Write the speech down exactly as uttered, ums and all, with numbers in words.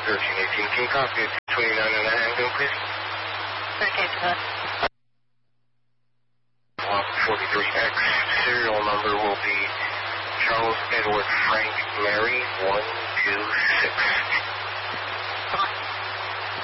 thirteen eighteen. Can you copy it twenty-nine and a handgun, please? thirteen ten. Block forty-three X. Serial number will be Charles Edward Frank Mary one two six.